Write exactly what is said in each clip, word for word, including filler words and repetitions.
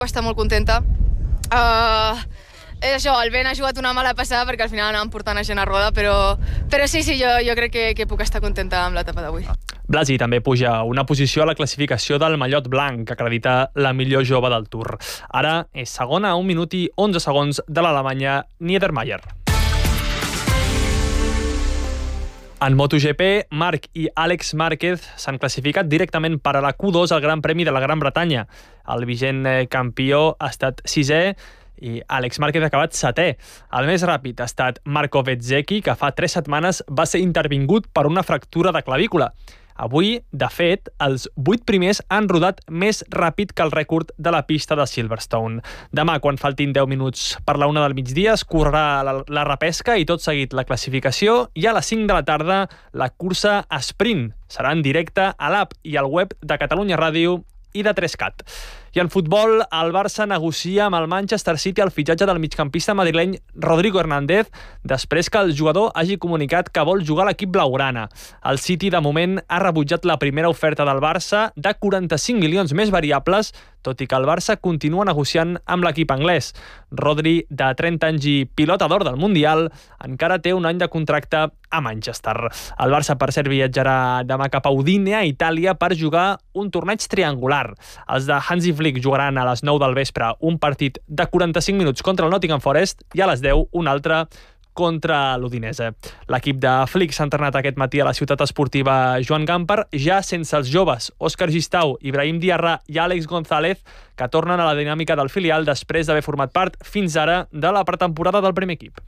Està molt contenta. Uh, és això, el vent ha jugat una mala passada perquè al final anàvem portant a gent a roda, però, però sí, sí, jo, jo crec que, que puc estar contenta amb l'etapa d'avui. Blasi també puja una posició a la classificació del mallot blanc, que acredita la millor jove del Tour. Ara és segona a un minut i onze segons de l'Alemanya Niedermayer. En MotoGP, Marc i Àlex Márquez s'han classificat directament per a la Q dos al Gran Premi de la Gran Bretanya. El vigent campió ha estat sisè i Àlex Márquez ha acabat setè. El més ràpid ha estat Marco Bezzecchi, que fa tres setmanes va ser intervingut per una fractura de clavícula. Avui, de fet, els vuit primers han rodat més ràpid que el rècord de la pista de Silverstone. Demà, quan faltin deu minuts per la una del migdia, es correrà la, la repesca i tot seguit la classificació, i a les cinc de la tarda la cursa a sprint. Serà en directe a l'app i al web de Catalunya Ràdio i de tres cat. I en futbol, el Barça negocia amb el Manchester City el fitxatge del migcampista madrileny Rodrigo Hernández després que el jugador hagi comunicat que vol jugar a l'equip blaugrana. El City, de moment, ha rebutjat la primera oferta del Barça de quaranta-cinc milions més variables, tot i que el Barça continua negociant amb l'equip anglès. Rodri, de trenta anys i pilota d'or del Mundial, encara té un any de contracte a Manchester. El Barça, per cert, viatjarà demà cap a Udine, a Itàlia, per jugar un torneig triangular. Els de Hansi Flick jugaran a les nou del vespre un partit de quaranta-cinc minuts contra el Nottingham Forest i a les deu un altre contra l'Udinese. L'equip de Flick s'ha entrenat aquest matí a la ciutat esportiva Joan Gamper, ja sense els joves Òscar Gistau, Ibrahim Diarra i Àlex González, que tornen a la dinàmica del filial després d'haver format part fins ara de la pretemporada del primer equip.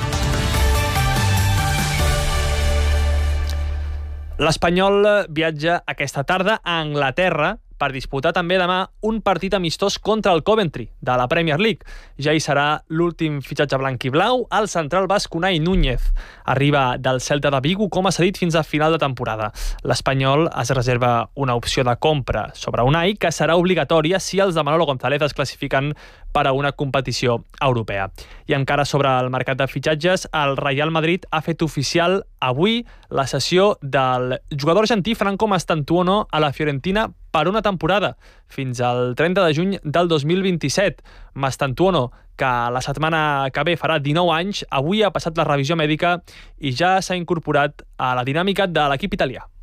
L'Espanyol viatja aquesta tarda a Anglaterra per disputar també demà un partit amistós contra el Coventry, de la Premier League. Ja hi serà l'últim fitxatge blanc i blau, el central basc Unai Núñez. Arriba del Celta de Vigo com a cedit fins a final de temporada. L'Espanyol es reserva una opció de compra sobre Unai, que serà obligatòria si els de Manolo González es classifiquen per a una competició europea. I encara sobre el mercat de fitxatges, el Real Madrid ha fet oficial avui la cessió del jugador argentí Franco Mastantuono a la Fiorentina per una temporada, fins al trenta de juny del dos mil vint-i-set. Mastantuono, que la setmana que ve farà dinou anys, avui ha passat la revisió mèdica i ja s'ha incorporat a la dinàmica de l'equip italià.